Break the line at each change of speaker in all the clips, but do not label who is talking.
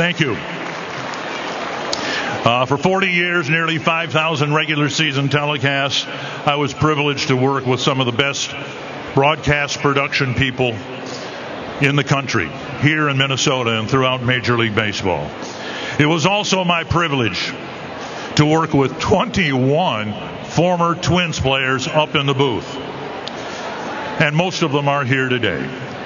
Thank you. For 40 years, nearly 5,000 regular season telecasts, I was privileged to work with some of the best broadcast production people in the country, here in Minnesota and throughout Major League Baseball. It was also my privilege to work with 21 former Twins players up in the booth. And most of them are here today.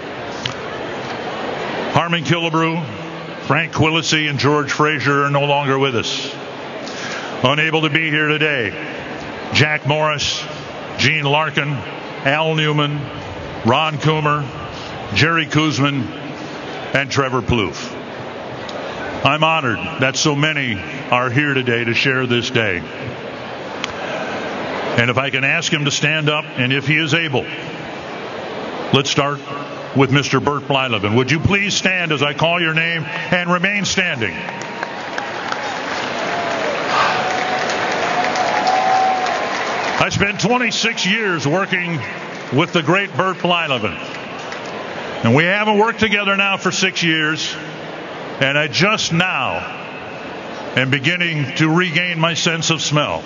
Harmon Killebrew, Frank Quilici, and George Frazier are no longer with us. Unable to be here today, Jack Morris, Gene Larkin, Al Newman, Ron Coomer, Jerry Koosman, and Trevor Plouffe. I'm honored that so many are here today to share this day. And if I can ask him to stand up, and if he is able, let's start with Mr. Bert Blyleven. Would you please stand as I call your name and remain standing? I spent 26 years working with the great Bert Blyleven. And we haven't worked together now for 6 years. And I just now am beginning to regain my sense of smell.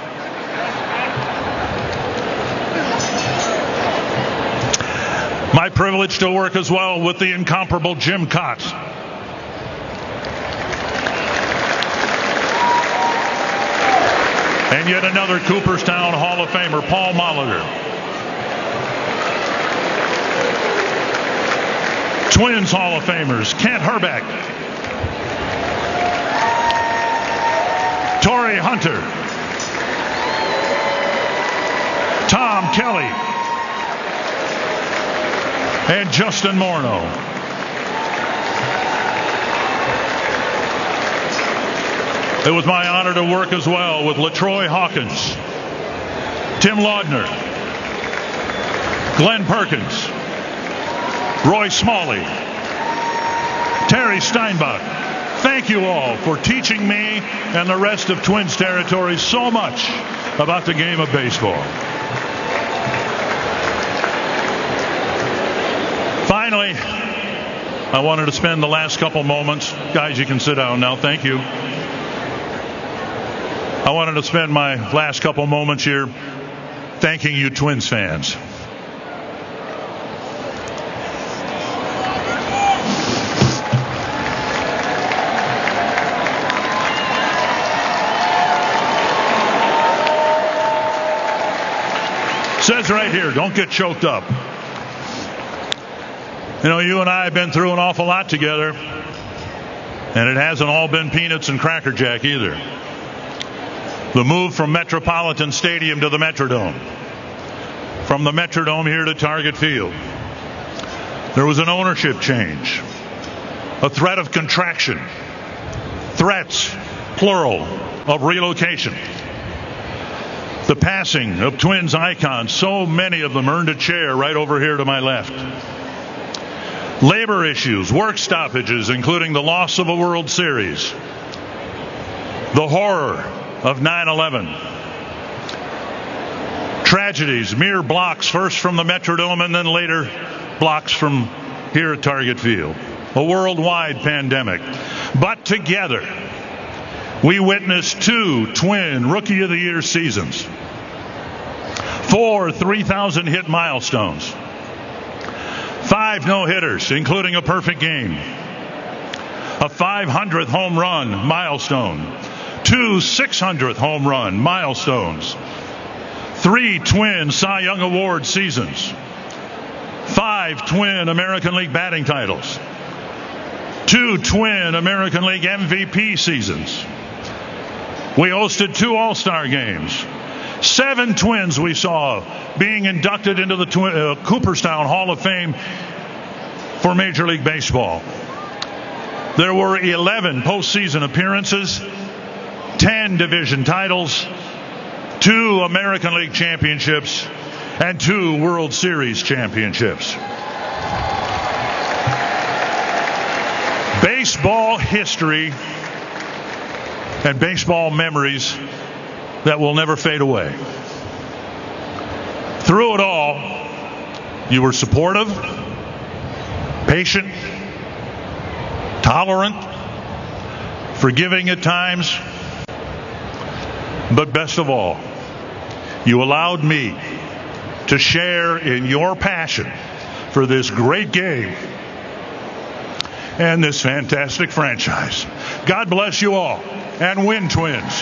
My privilege to work as well with the incomparable Jim Kaat. And yet another Cooperstown Hall of Famer, Paul Molitor. Twins Hall of Famers, Kent Hrbek, Torrey Hunter, Tom Kelly, and Justin Morneau. It was my honor to work as well with LaTroy Hawkins, Tim Laudner, Glenn Perkins, Roy Smalley, Terry Steinbach. Thank you all for teaching me and the rest of Twins territory so much about the game of baseball. Finally, I wanted to spend the last couple moments. Guys, you can sit down now. Thank you. I wanted to spend my last couple moments here thanking you Twins fans. Says right here, don't get choked up. You know, you and I have been through an awful lot together, and it hasn't all been peanuts and Cracker Jack either. The move from Metropolitan Stadium to the Metrodome, from the Metrodome here to Target Field. There was an ownership change, a threat of contraction, threats, plural, of relocation. The passing of Twins icons, so many of them earned a chair right over here to my left. Labor issues, work stoppages, including the loss of a World Series. The horror of 9/11. Tragedies, mere blocks, first from the Metrodome and then later blocks from here at Target Field. A worldwide pandemic. But together, we witnessed 2 Twin Rookie of the Year seasons, 4 3,000 hit milestones, 5 no-hitters, including a perfect game, a 500th home run milestone, 2 600th home run milestones, 3 Twin Cy Young Award seasons, 5 Twin American League batting titles, 2 Twin American League MVP seasons. We hosted 2 All-Star games. 7 Twins we saw being inducted into the Cooperstown Hall of Fame for Major League Baseball. There were 11 postseason appearances, 10 division titles, 2 American League championships, and 2 World Series championships. Baseball history and baseball memories that will never fade away. Through it all, you were supportive, patient, tolerant, forgiving at times, but best of all, you allowed me to share in your passion for this great game and this fantastic franchise. God bless you all, and win, Twins.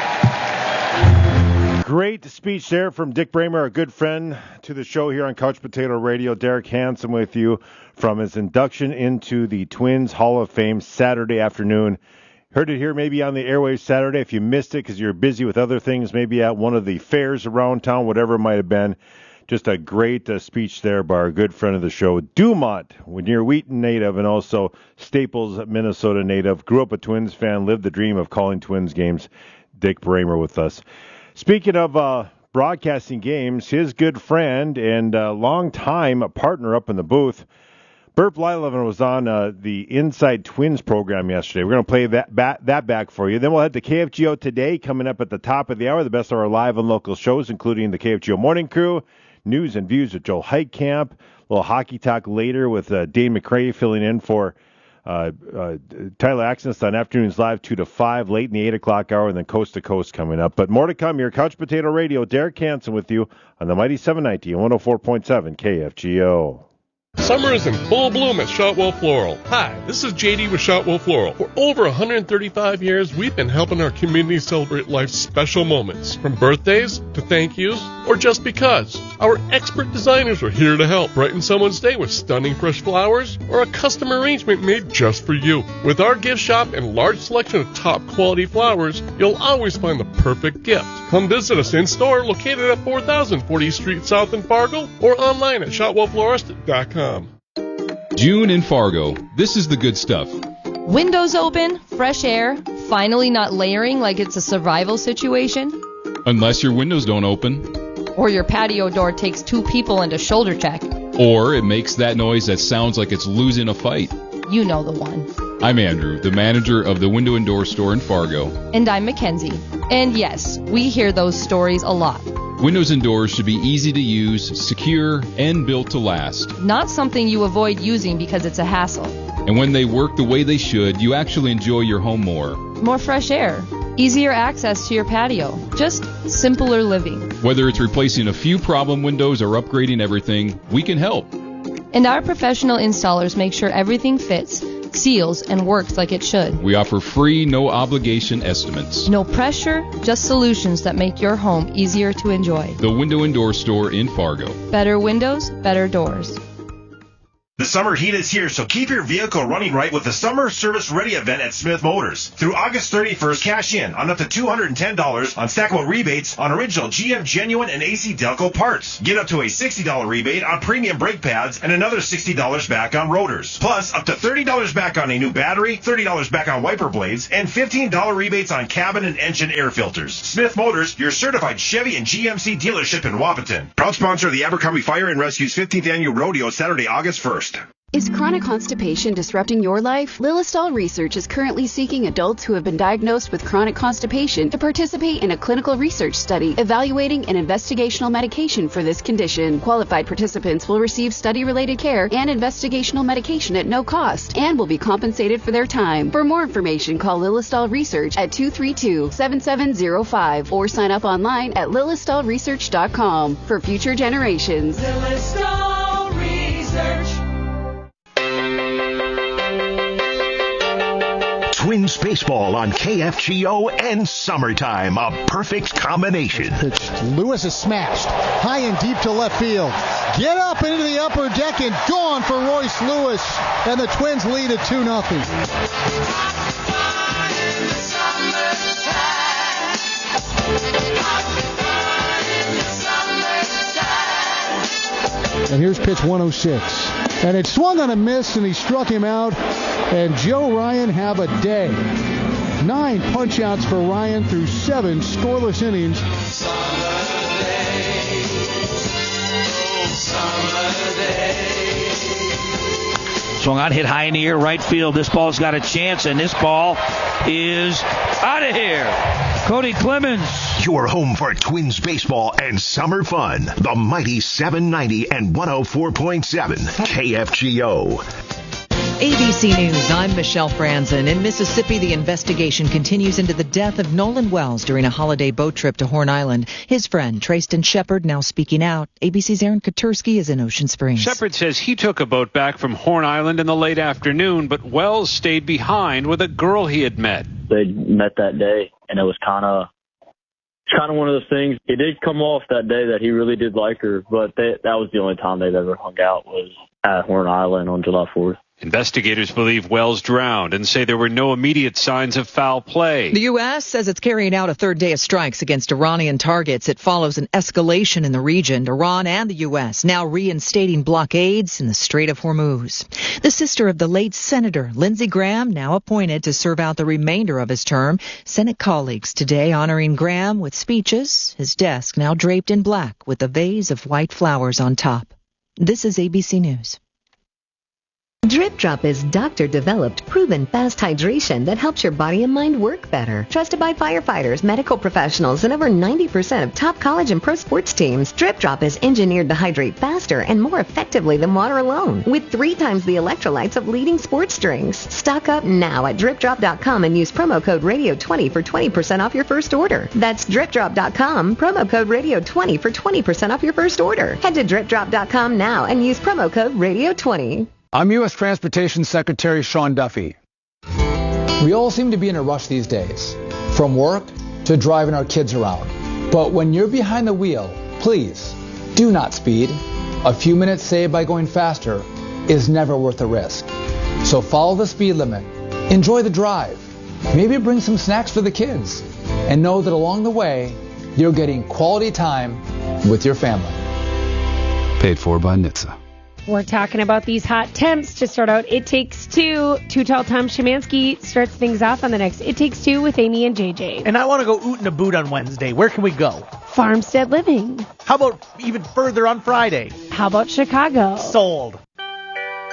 Great speech there from Dick Bremer, a good friend to the show here on Couch Potato Radio. Derek Hansen with you from his induction into the Twins Hall of Fame Saturday afternoon. Heard it here maybe on the airwaves Saturday. If you missed it because you're busy with other things, maybe at one of the fairs around town, whatever it might have been. Just a great speech there by our good friend of the show, Dumont, near Wheaton native and also Staples, Minnesota native. Grew up a Twins fan, lived the dream of calling Twins games. Dick Bremer with us. Speaking of broadcasting games, his good friend and long-time partner up in the booth, Bert Blyleven, was on the Inside Twins program yesterday. We're going to play that back for you. Then we'll head to KFGO Today coming up at the top of the hour, the best of our live and local shows, including the KFGO Morning Crew, news and views with Joel Heitkamp, a little hockey talk later with Dane McCray filling in for Tyler Axness on Afternoons Live 2 to 5, late in the 8 o'clock hour, and then Coast to Coast coming up. But more to come here. Couch Potato Radio, Derek Hansen with you on the Mighty 790 and 104.7 KFGO.
Summer is in full bloom at Shotwell Floral. Hi, this is JD with Shotwell Floral. For over 135 years, we've been helping our community celebrate life's special moments, from birthdays to thank yous or just because. Our expert designers are here to help brighten someone's day with stunning fresh flowers or a custom arrangement made just for you. With our gift shop and large selection of top quality flowers, you'll always find the perfect gift. Come visit us in store located at 4000 40th Street South in Fargo or online at shotwellflorist.com.
June in Fargo. This is the good stuff.
Windows open, fresh air, finally not layering like it's a survival situation.
Unless your windows don't open.
Or your patio door takes 2 people and a shoulder check.
Or it makes that noise that sounds like it's losing a fight.
You know the one.
I'm Andrew, the manager of the Window and Door Store in Fargo.
And I'm Mackenzie. And yes, we hear those stories a lot.
Windows and doors should be easy to use, secure, and built to last.
Not something you avoid using because it's a hassle.
And when they work the way they should, you actually enjoy your home more.
More fresh air. Easier access to your patio. Just simpler living.
Whether it's replacing a few problem windows or upgrading everything, we can help.
And our professional installers make sure everything fits, seals, and works like it should.
We offer free, no-obligation estimates.
No pressure, just solutions that make your home easier to enjoy.
The Window and Door Store in Fargo.
Better windows, better doors.
The summer heat is here, so keep your vehicle running right with the Summer Service Ready event at Smith Motors. Through August 31st, cash in on up to $210 on stackable rebates on original GM Genuine and AC Delco parts. Get up to a $60 rebate on premium brake pads and another $60 back on rotors. Plus, up to $30 back on a new battery, $30 back on wiper blades, and $15 rebates on cabin and engine air filters. Smith Motors, your certified Chevy and GMC dealership in Wahpeton. Proud sponsor of the Abercrombie Fire and Rescue's 15th Annual Rodeo, Saturday, August 1st.
Is chronic constipation disrupting your life? Lilistol Research is currently seeking adults who have been diagnosed with chronic constipation to participate in a clinical research study evaluating an investigational medication for this condition. Qualified participants will receive study-related care and investigational medication at no cost and will be compensated for their time. For more information, call Lilistol Research at 232-7705 or sign up online at lilistolresearch.com for future generations.
Lilistol Research.
Twins baseball on KFGO and summertime, a perfect combination.
Pitch. Lewis is smashed high and deep to left field. Get up into the upper deck and gone for Royce Lewis, and the Twins lead at 2-0. And here's pitch 106. And it swung on a miss, and he struck him out. And Joe Ryan have a day. 9 punch-outs for Ryan through 7 scoreless innings.
Swung on, hit high in the air, right field. This ball's got a chance, and this ball is out of here. Cody Clemens.
Your home for Twins baseball and summer fun. The mighty 790 and 104.7 KFGO.
ABC News, I'm Michelle Franzen. In Mississippi, the investigation continues into the death of Nolan Wells during a holiday boat trip to Horn Island. His friend, Trayston Shepard, now speaking out. ABC's Aaron Katursky is in Ocean Springs.
Shepard says he took a boat back from Horn Island in the late afternoon, but Wells stayed behind with a girl he had met.
They met that day, and it was kind of one of those things. It did come off that day that he really did like her, but that was the only time they've ever hung out was at Horn Island on July 4th.
Investigators believe Wells drowned and say there were no immediate signs of foul play.
The U.S. says it's carrying out a third day of strikes against Iranian targets. It follows an escalation in the region. Iran and the U.S. now reinstating blockades in the Strait of Hormuz. The sister of the late Senator Lindsey Graham, now appointed to serve out the remainder of his term. Senate colleagues today honoring Graham with speeches, his desk now draped in black with a vase of white flowers on top. This is ABC News.
Drip Drop is doctor-developed, proven fast hydration that helps your body and mind work better. Trusted by firefighters, medical professionals, and over 90% of top college and pro sports teams, Drip Drop is engineered to hydrate faster and more effectively than water alone, with 3 times the electrolytes of leading sports drinks. Stock up now at DripDrop.com and use promo code Radio20 for 20% off your first order. That's DripDrop.com, promo code Radio20 for 20% off your first order. Head to DripDrop.com now and use promo code Radio20.
I'm U.S. Transportation Secretary Sean Duffy. We all seem to be in a rush these days, from work to driving our kids around. But when you're behind the wheel, please do not speed. A few minutes saved by going faster is never worth the risk. So follow the speed limit, enjoy the drive, maybe bring some snacks for the kids, and know that along the way, you're getting quality time with your family.
Paid for by NHTSA.
We're talking about these hot temps to start out. It Takes Two. Too Tall Tom Szymanski starts things off on the next It Takes Two with Amy and JJ.
And I want to go oot in a boot on Wednesday. Where can we go?
Farmstead Living.
How about even further on Friday?
How about Chicago?
Sold.